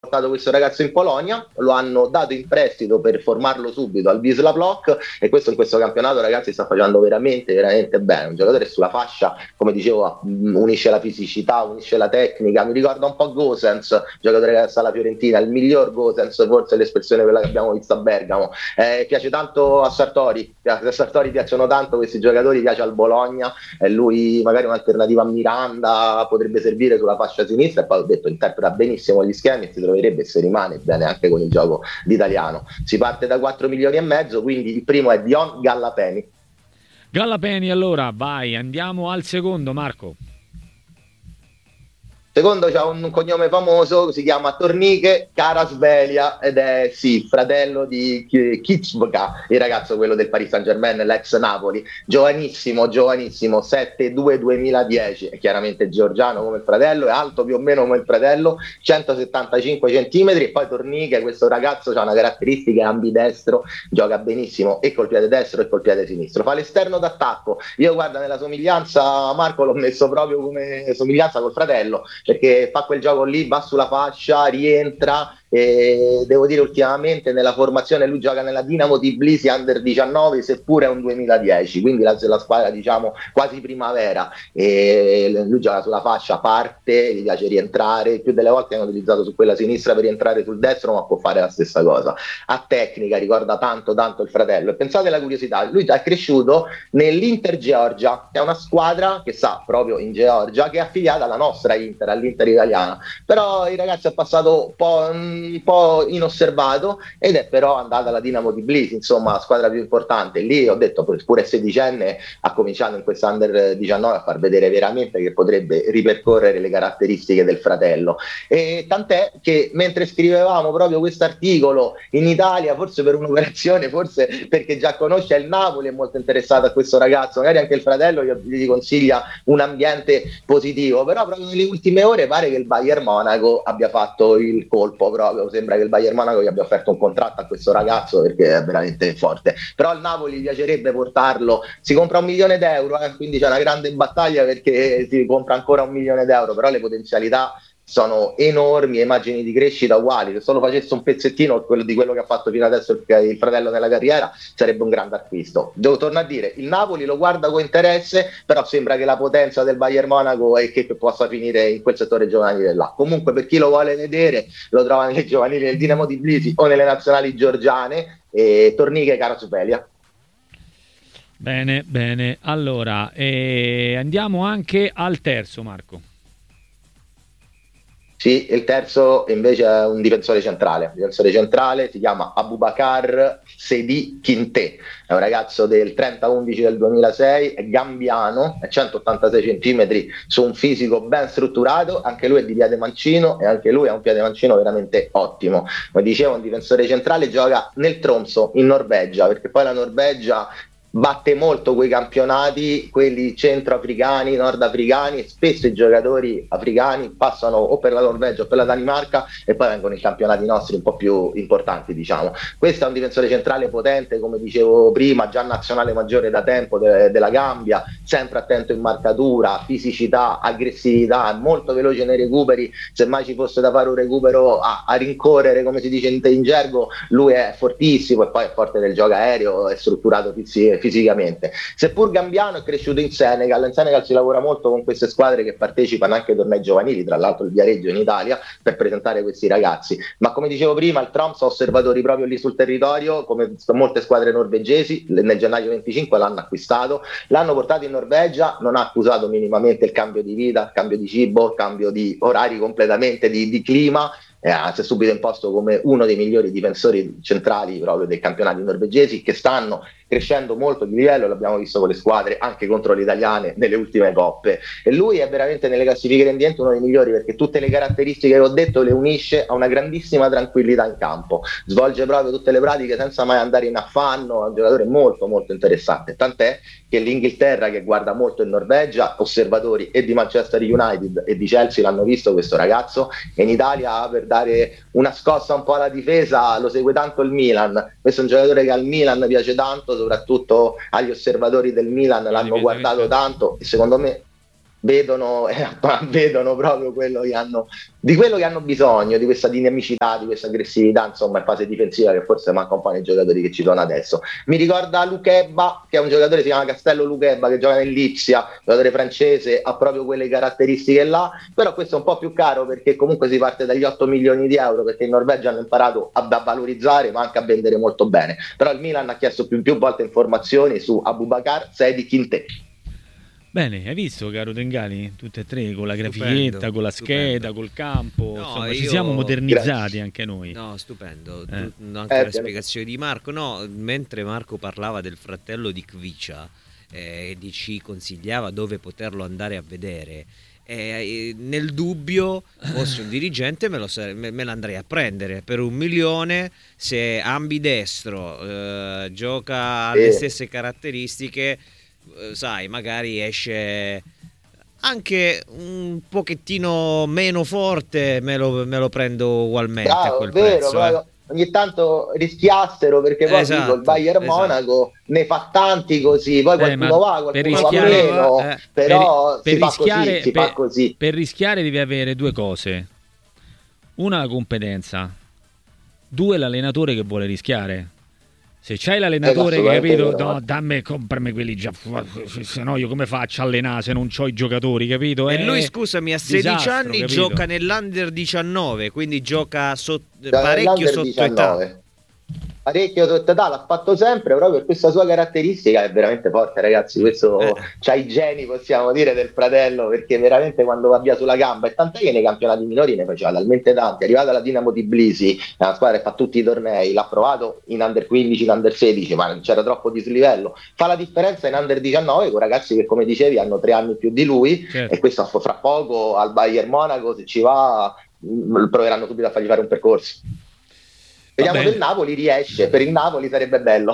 portato questo ragazzo in Polonia, lo hanno dato in prestito per formarlo subito al Wisła Plock, e questo in questo campionato, ragazzi, sta facendo veramente veramente bene. Un giocatore sulla fascia, come dicevo, unisce la fisicità, unisce la tecnica, mi ricorda un po' Gosens, giocatore che sta alla Fiorentina, il miglior Gosens, forse l'espressione quella che abbiamo visto a Bergamo. Piace tanto a Sartori piacciono tanto questi giocatori, piace al Bologna, lui magari un'alternativa a Miranda potrebbe servire sulla fascia sinistra, e poi ho detto interpreta benissimo gli schemi e si troverebbe, se rimane bene anche con il gioco d'italiano. Si parte da 4 milioni e mezzo, quindi il primo è Dion Gallapeni. Allora vai, andiamo al secondo, Marco. Secondo c'ha un cognome famoso, si chiama Tornike Kvaratskhelia ed è fratello di Kicvka, il ragazzo quello del Paris Saint-Germain, l'ex Napoli, giovanissimo, 7-2 2010, è chiaramente georgiano come il fratello, è alto più o meno come il fratello, 175 centimetri, e poi Tornike, questo ragazzo, ha una caratteristica, è ambidestro, gioca benissimo e col piede destro e col piede sinistro, fa l'esterno d'attacco. Io, guarda, nella somiglianza, Marco, l'ho messo proprio come somiglianza col fratello, perché fa quel gioco lì, va sulla fascia, rientra, e devo dire ultimamente nella formazione lui gioca nella Dinamo Tbilisi Under 19, seppure è un 2010, quindi la squadra, diciamo, quasi primavera, e lui gioca sulla fascia, parte, gli piace rientrare, più delle volte hanno utilizzato su quella sinistra per rientrare sul destro, ma può fare la stessa cosa. A tecnica ricorda tanto il fratello, e pensate alla curiosità, lui è cresciuto nell'Inter Georgia, che è una squadra che sta proprio in Georgia, che è affiliata alla nostra Inter, all'Inter italiana, però il ragazzo è passato un po' inosservato ed è però andato alla Dinamo Tbilisi, insomma la squadra più importante. Lì ho detto, pure sedicenne, ha cominciato in questa Under 19 a far vedere veramente che potrebbe ripercorrere le caratteristiche del fratello, e tant'è che mentre scrivevamo proprio questo articolo in Italia, forse per un'operazione, forse perché già conosce il Napoli, è molto interessato a questo ragazzo, magari anche il fratello gli consiglia un ambiente positivo, però proprio nelle ultime ore pare che il Bayern Monaco abbia fatto il colpo, proprio sembra che il Bayern Monaco gli abbia offerto un contratto a questo ragazzo perché è veramente forte, però al Napoli gli piacerebbe portarlo, si compra 1 milione d'euro, quindi c'è una grande battaglia perché si compra ancora 1 milione d'euro, però le potenzialità sono enormi, immagini di crescita uguali, se solo facesse un pezzettino di quello che ha fatto fino adesso il fratello nella carriera sarebbe un grande acquisto. Devo tornare a dire, il Napoli lo guarda con interesse, però sembra che la potenza del Bayern Monaco è che possa finire in quel settore giovanile là. Comunque, per chi lo vuole vedere, lo trova nelle giovanili del Dinamo Tbilisi o nelle nazionali georgiane, e Tornike Kvaratskhelia. Bene, allora andiamo anche al terzo, Marco. Sì, il terzo invece è un difensore centrale. Il difensore centrale si chiama Aboubakar Sedi Kinte, è un ragazzo del 30-11 del 2006, è gambiano, è 186 centimetri, su un fisico ben strutturato, anche lui è di piede mancino e anche lui ha un piede mancino veramente ottimo. Come dicevo, un difensore centrale, gioca nel Tromsø in Norvegia, perché poi la Norvegia batte molto quei campionati, quelli centroafricani, nordafricani, e spesso i giocatori africani passano o per la Norvegia o per la Danimarca e poi vengono i campionati nostri un po' più importanti, diciamo. Questo è un difensore centrale potente, come dicevo prima, già nazionale maggiore da tempo della Gambia, sempre attento in marcatura, fisicità, aggressività, molto veloce nei recuperi, se mai ci fosse da fare un recupero a rincorrere, come si dice in gergo, lui è fortissimo, e poi è forte del gioco aereo, è strutturato fisicamente. Seppur gambiano, è cresciuto in Senegal si lavora molto con queste squadre che partecipano anche ai tornei giovanili, tra l'altro il Viareggio in Italia, per presentare questi ragazzi, ma come dicevo prima il Tromsø ha osservatori proprio lì sul territorio, come molte squadre norvegesi. Nel gennaio 25 l'hanno acquistato, l'hanno portato in Norvegia, non ha accusato minimamente il cambio di vita, il cambio di cibo, il cambio di orari completamente, di clima, si è subito imposto come uno dei migliori difensori centrali proprio dei campionati norvegesi, che stanno crescendo molto di livello, l'abbiamo visto con le squadre anche contro le italiane nelle ultime coppe, e lui è veramente nelle classifiche rendenti uno dei migliori, perché tutte le caratteristiche che ho detto le unisce a una grandissima tranquillità in campo, svolge proprio tutte le pratiche senza mai andare in affanno, è un giocatore molto molto interessante, tant'è che l'Inghilterra, che guarda molto in Norvegia, osservatori e di Manchester United e di Chelsea l'hanno visto questo ragazzo, e in Italia, per dare una scossa un po' alla difesa, lo segue tanto il Milan. Questo è un giocatore che al Milan piace tanto, soprattutto agli osservatori del Milan l'hanno guardato tanto, e secondo me vedono proprio di quello che hanno bisogno, di questa dinamicità, di questa aggressività, insomma, in fase difensiva, che forse manca un po' nei giocatori che ci sono adesso. Mi ricorda Luchebba, che è un giocatore, si chiama Castello Luchebba, che gioca nell'Ipsia, giocatore francese, ha proprio quelle caratteristiche là, però questo è un po' più caro, perché comunque si parte dagli 8 milioni di euro, perché in Norvegia hanno imparato a valorizzare, ma anche a vendere molto bene. Però il Milan ha chiesto più volte informazioni su Aboubakar Sedi Kinte. Bene, hai visto, caro Tengali? Tutte e tre, con la grafichetta, con la scheda, col campo. No, insomma, ci siamo modernizzati anche noi. No, stupendo. Anche la spiegazione di Marco. No, mentre Marco parlava del fratello di Kvicia, ci consigliava dove poterlo andare a vedere. Nel dubbio, fossi un dirigente, me l'andrei a prendere per 1 milione. Se ambidestro, gioca alle stesse caratteristiche, sai, magari esce anche un pochettino meno forte, me lo prendo ugualmente. Bravo, a quel vero, prezzo. ogni tanto rischiassero, perché poi dico, il Bayern Monaco ne fa tanti così, poi qualcuno va, qualcuno va meno, però si fa così. Per rischiare devi avere 2 cose: una, la competenza; 2, l'allenatore che vuole rischiare. Se c'hai l'allenatore che, capito, no, comprami quelli già, se no io come faccio a allenare se non c'ho i giocatori, capito? E lui, scusami, a 16 anni, capito? Gioca nell'Under 19, quindi gioca parecchio sotto età. Parecchio sotto età, l'ha fatto sempre, proprio per questa sua caratteristica. È veramente forte, ragazzi. Questo c'ha i geni, possiamo dire, del fratello, perché veramente quando va via sulla gamba, e tant'è che nei campionati minori ne faceva talmente tanti. È arrivato alla Dinamo Tbilisi, una squadra che fa tutti i tornei, l'ha provato in Under 15, in Under 16, ma non c'era troppo dislivello. Fa la differenza in Under 19 con ragazzi che, come dicevi, hanno 3 anni più di lui, certo. E questo fra poco al Bayern Monaco, se ci va, proveranno subito a fargli fare un percorso. Vediamo se il Napoli riesce, per il Napoli sarebbe bello.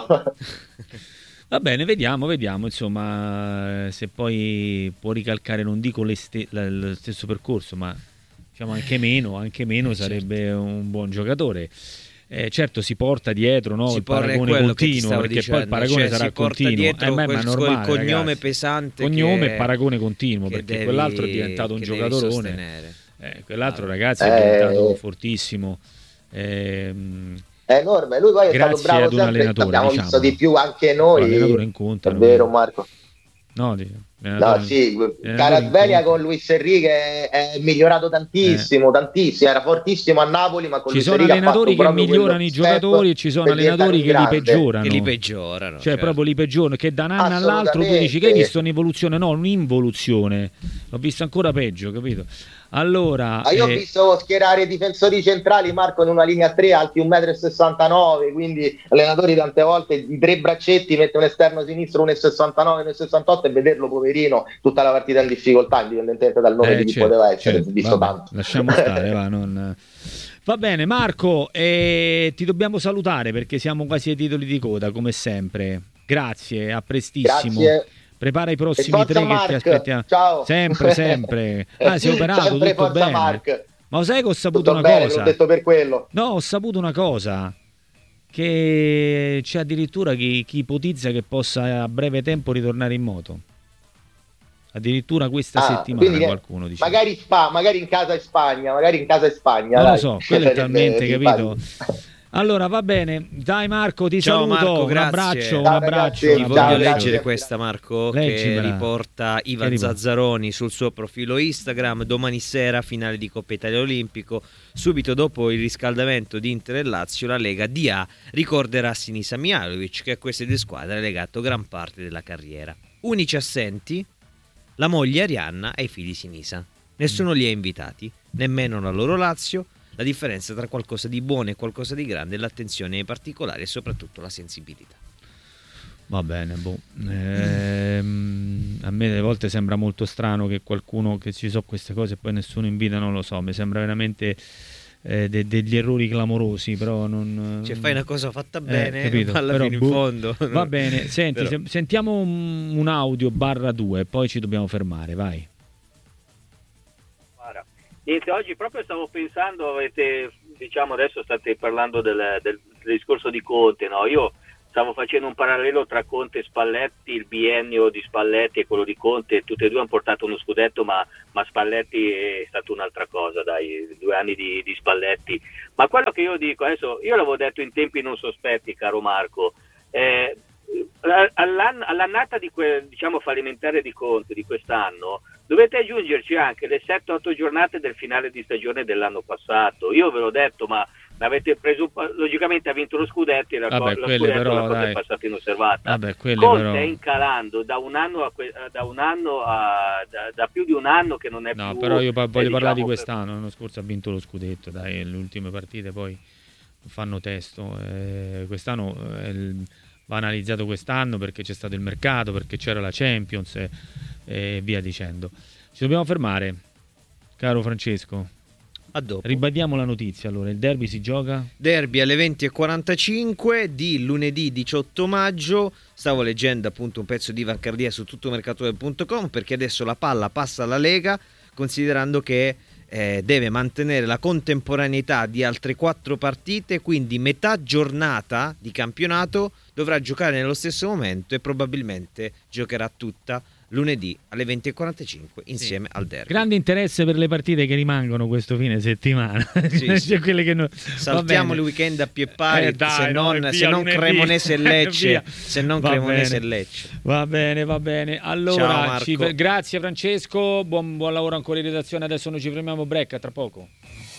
Va bene, vediamo, insomma, se poi può ricalcare, non dico lo stesso percorso, ma diciamo anche meno sarebbe un buon giocatore. Certo, si porta dietro, no, il paragone continuo, perché poi il paragone sarà continuo, ma è normale, il cognome, ragazzi, pesante, cognome e paragone continuo, perché quell'altro è diventato un giocatorone, quell'altro, ragazzi, è diventato fortissimo. È enorme, lui poi è stato bravo sempre, abbiamo visto di più anche noi, l'allenatore in conto, è vero, Marco? No, Kvaratskhelia con Luis Enrique è migliorato tantissimo, era fortissimo a Napoli, ma con ci sono allenatori che migliorano i giocatori e ci sono allenatori che li peggiorano, cioè proprio li peggiorano, che da un anno all'altro tu dici che hai visto un'evoluzione, no, un'involuzione, l'ho visto ancora peggio, capito? Allora, io ho visto schierare difensori centrali, Marco, in una linea 3 alti 1,69 m, quindi allenatori tante volte i 3 braccetti, mette un esterno sinistro 1,69 m, 1,68 m e vederlo poverino tutta la partita in difficoltà, indipendentemente dal nome di chi poteva essere, visto tanto. Lasciamo stare, va bene, Marco, ti dobbiamo salutare perché siamo quasi ai titoli di coda, come sempre. Grazie, a prestissimo. Grazie. Prepara i prossimi 3 che ti aspettiamo. Ciao. Sempre. Si è operato, sempre tutto bene. Mark. Ma sai che ho saputo tutto una bene, cosa? L'ho detto per quello. No, ho saputo una cosa. Che c'è addirittura chi ipotizza che possa a breve tempo ritornare in moto. Addirittura questa settimana qualcuno dice. Magari in casa in Spagna, Non lo so, quello è talmente, capito? Allora va bene, dai Marco, ti saluto, Marco, un abbraccio. Ti voglio leggere questa, Marco, che riporta Ivan Zazzaroni sul suo profilo Instagram. Domani sera finale di Coppa Italia Olimpico, subito dopo il riscaldamento di Inter e Lazio, la Lega DA ricorderà Sinisa Mihajlovic, che a queste 2 squadre ha legato gran parte della carriera. Unici assenti la moglie Arianna e i figli Sinisa. Nessuno li ha invitati, nemmeno la loro Lazio. La differenza tra qualcosa di buono e qualcosa di grande è l'attenzione ai particolari e soprattutto la sensibilità. Va bene, a me delle volte sembra molto strano che qualcuno, che ci so queste cose e poi nessuno invita, non lo so, mi sembra veramente degli errori clamorosi, però non... Cioè fai una cosa fatta bene, capito, alla però, fine in fondo. Va bene, senti, sentiamo un audio /2, poi ci dobbiamo fermare, vai. Niente, oggi proprio stavo pensando, adesso state parlando del discorso di Conte, no? Io stavo facendo un parallelo tra Conte e Spalletti, il biennio di Spalletti e quello di Conte, tutti e due hanno portato uno scudetto, ma Spalletti è stato un'altra cosa, dai, 2 anni di Spalletti. Ma quello che io dico, adesso, io l'avevo detto in tempi non sospetti, caro Marco, all'annata diciamo fallimentare di Conte di quest'anno dovete aggiungerci anche le 7-8 giornate del finale di stagione dell'anno passato. Io ve l'ho detto, ma l'avete preso, logicamente ha vinto lo scudetto e la cosa è passata inosservata. Conte però... è incalando da più di un anno che non è più. No, però io voglio parlare di quest'anno. L'anno scorso ha vinto lo scudetto, dai, le ultime partite poi fanno testo. Quest'anno va analizzato quest'anno perché c'è stato il mercato, perché c'era la Champions e via dicendo. Ci dobbiamo fermare, caro Francesco. A dopo. Ribadiamo la notizia, allora, il derby si gioca? Derby alle 20:45 di lunedì 18 maggio. Stavo leggendo appunto un pezzo di Ivan Cardia su tuttomercato.com, perché adesso la palla passa alla Lega, considerando che deve mantenere la contemporaneità di altre 4 partite, quindi metà giornata di campionato dovrà giocare nello stesso momento e probabilmente giocherà tutta lunedì alle 20:45 insieme al derby. Grande interesse per le partite che rimangono questo fine settimana. Sì. Quelle che saltiamo il weekend a pie pari, se non Cremonese e Lecce, se non Cremonese e Lecce. Va bene. Allora, ciao, grazie Francesco, buon lavoro ancora in redazione. Adesso noi ci fermiamo, break, tra poco.